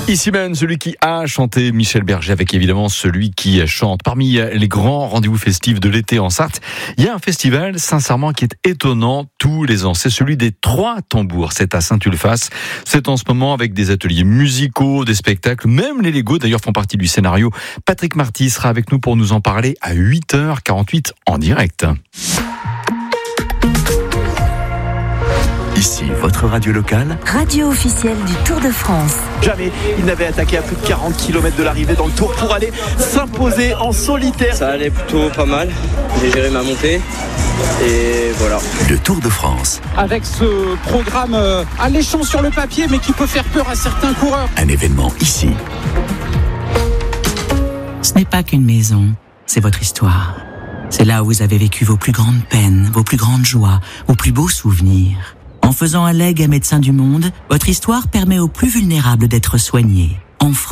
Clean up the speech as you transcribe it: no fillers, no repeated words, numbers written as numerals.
Ici même, celui qui a chanté Michel Berger avec évidemment celui qui chante. Parmi les grands rendez-vous festifs de l'été en Sarthe, il y a un festival sincèrement qui est étonnant tous les ans. C'est celui des 3 tambours. C'est à Saint-Ulphace. C'est en ce moment avec des ateliers musicaux, des spectacles, même les Legos d'ailleurs font partie du scénario. Patrick Marty sera avec nous pour nous en parler à 8h48 en direct. Ici, votre radio locale. Radio officielle du Tour de France. Jamais il n'avait attaqué à plus de 40 km de l'arrivée dans le Tour pour aller s'imposer en solitaire. Ça allait plutôt pas mal. J'ai géré ma montée et voilà. Le Tour de France. Avec ce programme alléchant sur le papier mais qui peut faire peur à certains coureurs. Un événement ici. Ce n'est pas qu'une maison, c'est votre histoire. C'est là où vous avez vécu vos plus grandes peines, vos plus grandes joies, vos plus beaux souvenirs. En faisant un legs à Médecins du Monde, votre histoire permet aux plus vulnérables d'être soignés. En France.